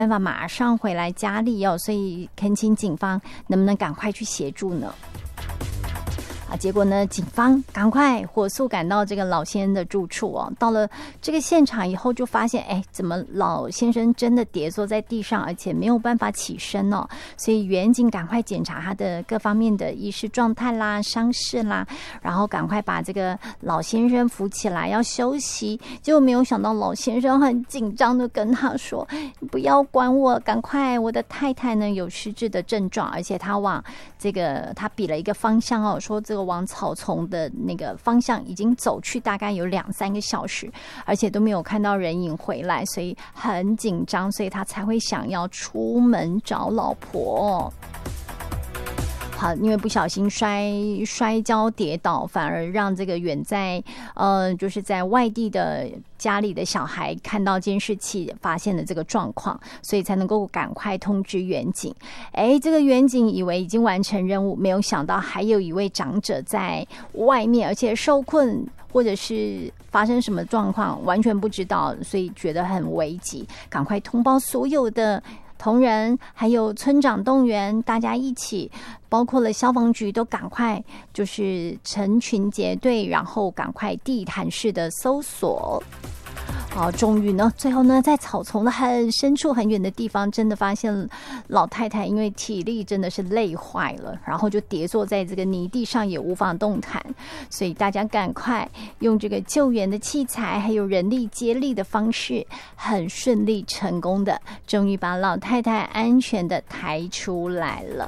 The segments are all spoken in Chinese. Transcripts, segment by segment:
办法马上回来家里哦，所以恳请警方能不能赶快去协助呢？结果呢，警方赶快火速赶到这个老先生的住处哦。到了这个现场以后，就发现，怎么老先生真的跌坐在地上，而且没有办法起身哦。所以员警赶快检查他的各方面的意识状态啦、伤势啦，然后赶快把这个老先生扶起来，要休息。结果没有想到，老先生很紧张的跟他说：“你不要管我，赶快！我的太太呢有失智的症状，而且他往他比了一个方向哦，说这个往草丛的那个方向已经走去大概有2-3个小时，而且都没有看到人影回来，所以很紧张，所以他才会想要出门找老婆。好，因为不小心摔跤跌倒，反而让这个远在就是在外地的家里的小孩看到监视器，发现了这个状况，所以才能够赶快通知远警。这个远警以为已经完成任务，没有想到还有一位长者在外面，而且受困或者是发生什么状况完全不知道，所以觉得很危急，赶快通报所有的同仁还有村长动员，大家一起，包括了消防局都赶快就是成群结队，然后赶快地毯式的搜索。好，终于呢，最后呢，在草丛的很深处、很远的地方，真的发现老太太因为体力真的是累坏了，然后就跌坐在这个泥地上，也无法动弹。所以大家赶快用这个救援的器材，还有人力接力的方式，很顺利成功的，终于把老太太安全的抬出来了。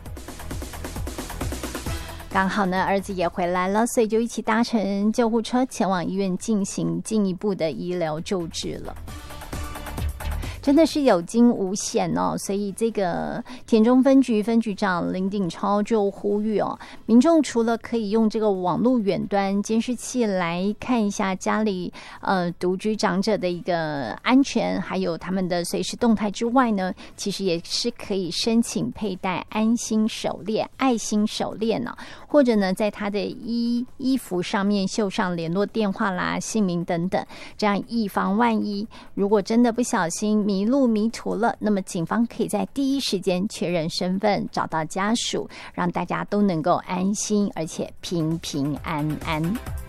刚好呢，儿子也回来了，所以就一起搭乘救护车前往医院进行进一步的医疗救治了。真的是有惊无险哦，所以这个田中分局分局长林鼎超就呼吁哦，民众除了可以用这个网络远端监视器来看一下家里独居长者的一个安全，还有他们的随时动态之外呢，其实也是可以申请佩戴安心手链、爱心手链呢，或者呢在他的衣服上面绣上联络电话啦、姓名等等，这样以防万一，如果真的不小心迷路迷途了，那么警方可以在第一时间确认身份，找到家属，让大家都能够安心而且平平安安。